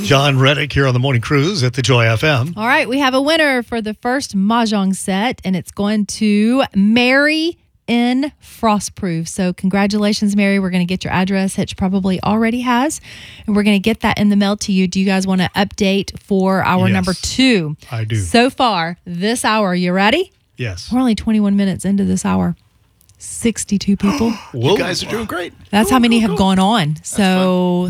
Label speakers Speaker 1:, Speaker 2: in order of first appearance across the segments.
Speaker 1: John Reddick here on the Morning Cruise at the Joy FM.
Speaker 2: All right, we have a winner for the first Mahjong set, and it's going to Mary in Frostproof. So congratulations, Mary. We're going to get your address, which probably already has, and we're going to get that in the mail to you. Do you guys want to update for our number 2?
Speaker 1: I do.
Speaker 2: So far, this hour, you ready?
Speaker 1: Yes.
Speaker 2: We're only 21 minutes into this hour. 62 people.
Speaker 3: You guys are doing great.
Speaker 2: That's how many have gone on. So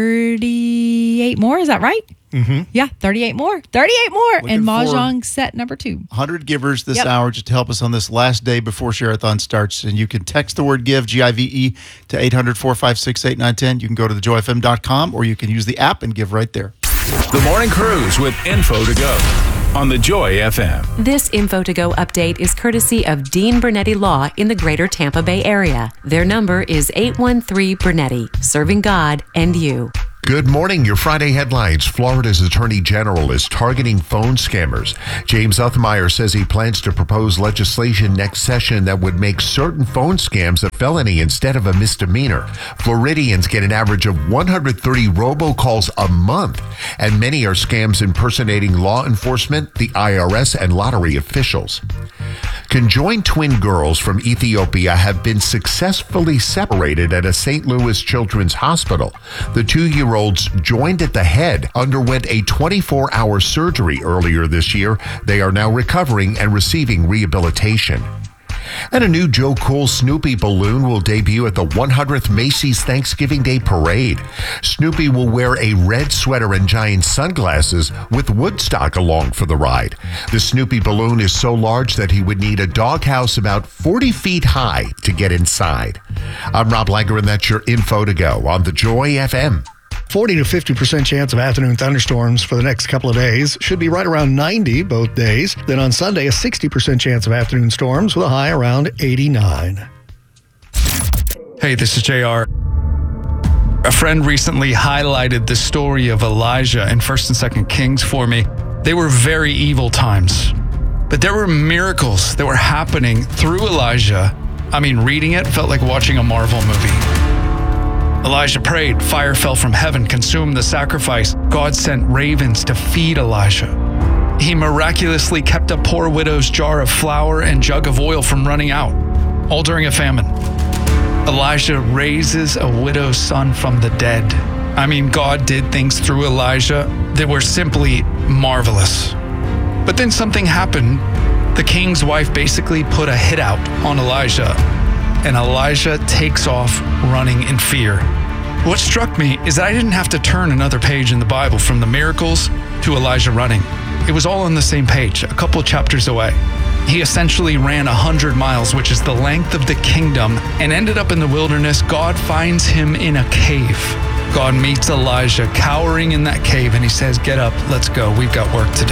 Speaker 2: 38 more, is that right?
Speaker 1: Mm-hmm.
Speaker 2: Yeah, 38 more. 38 more.
Speaker 3: Looking
Speaker 2: And
Speaker 3: for
Speaker 2: Mahjong set number 2.
Speaker 3: 100 givers this hour just to help us on this last day before Share-a-thon starts. And you can text the word GIVE, G-I-V-E, to 800-456-8910. You can go to thejoyfm.com or you can use the app and give right there.
Speaker 4: The Morning Cruise with Info to Go on the Joy FM.
Speaker 5: This Info to Go update is courtesy of Dean Bernetti Law in the greater Tampa Bay area. Their number is 813 Bernetti, serving God and you.
Speaker 6: Good morning. Your Friday headlines. Florida's Attorney General is targeting phone scammers. James Uthmeyer says he plans to propose legislation next session that would make certain phone scams a felony instead of a misdemeanor. Floridians get an average of 130 robocalls a month, and many are scams impersonating law enforcement, the IRS, and lottery officials. Conjoined twin girls from Ethiopia have been successfully separated at a St. Louis Children's Hospital. The 2-year-olds joined at the head underwent a 24-hour surgery earlier this year. They are now recovering and receiving rehabilitation. And a new Joe Cool Snoopy balloon will debut at the 100th Macy's Thanksgiving Day Parade. Snoopy will wear a red sweater and giant sunglasses with Woodstock along for the ride. The Snoopy balloon is so large that he would need a doghouse about 40 feet high to get inside. I'm Rob Langer, and that's your Info to Go on the Joy FM.
Speaker 1: 40 to 50% chance of afternoon thunderstorms for the next couple of days. Should be right around 90 both days. Then on Sunday, a 60% chance of afternoon storms with a high around 89.
Speaker 7: Hey, this is JR. A friend recently highlighted the story of Elijah in 1st and 2nd Kings for me. They were very evil times, but there were miracles that were happening through Elijah. I mean, reading it felt like watching a Marvel movie. Elijah prayed, fire fell from heaven, consumed the sacrifice. God sent ravens to feed Elijah. He miraculously kept a poor widow's jar of flour and jug of oil from running out, all during a famine. Elijah raises a widow's son from the dead. I mean, God did things through Elijah that were simply marvelous. But then something happened. The king's wife basically put a hit out on Elijah, and Elijah takes off running in fear. What struck me is that I didn't have to turn another page in the Bible from the miracles to Elijah running. It was all on the same page, a couple chapters away. He essentially ran 100 miles, which is the length of the kingdom, and ended up in the wilderness. God finds him in a cave. God meets Elijah cowering in that cave, and he says, "Get up, let's go. We've got work to do."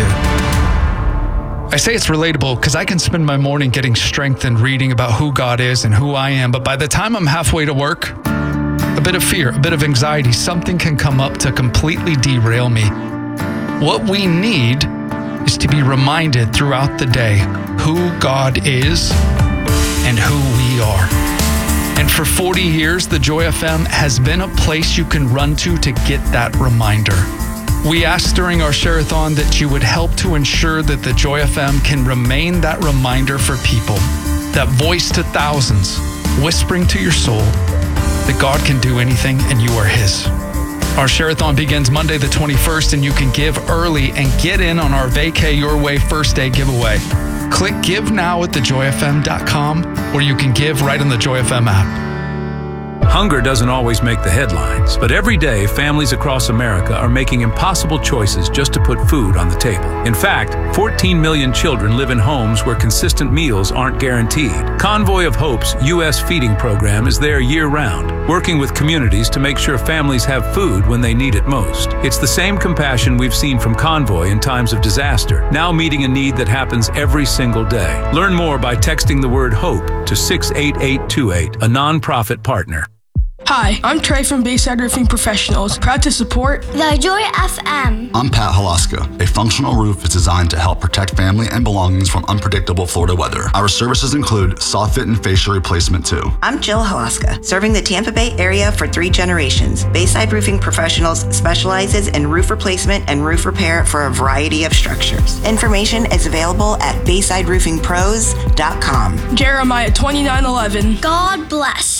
Speaker 7: I say it's relatable because I can spend my morning getting strengthened reading about who God is and who I am, but by the time I'm halfway to work, a bit of fear, a bit of anxiety, something can come up to completely derail me. What we need is to be reminded throughout the day who God is and who we are. And for 40 years, the Joy FM has been a place you can run to get that reminder. We asked during our Share-a-thon that you would help to ensure that the Joy FM can remain that reminder for people, that voice to thousands, whispering to your soul that God can do anything and you are His. Our Share-a-thon begins Monday the 21st, and you can give early and get in on our Vacay Your Way First Day giveaway. Click Give Now at thejoyfm.com, or you can give right on the Joy FM app.
Speaker 4: Hunger doesn't always make the headlines, but every day families across America are making impossible choices just to put food on the table. In fact, 14 million children live in homes where consistent meals aren't guaranteed. Convoy of Hope's U.S. feeding program is there year-round, working with communities to make sure families have food when they need it most. It's the same compassion we've seen from Convoy in times of disaster, now meeting a need that happens every single day. Learn more by texting the word HOPE to 68828, a nonprofit partner.
Speaker 8: Hi, I'm Trey from Bayside Roofing Professionals, proud to support
Speaker 9: The Joy FM.
Speaker 10: I'm Pat Halaska. A functional roof is designed to help protect family and belongings from unpredictable Florida weather. Our services include soft fit and fascia replacement too.
Speaker 11: I'm Jill Halaska, serving the Tampa Bay area for 3 generations. Bayside Roofing Professionals specializes in roof replacement and roof repair for a variety of structures. Information is available at BaysideRoofingPros.com.
Speaker 8: Jeremiah 29:11.
Speaker 9: God bless.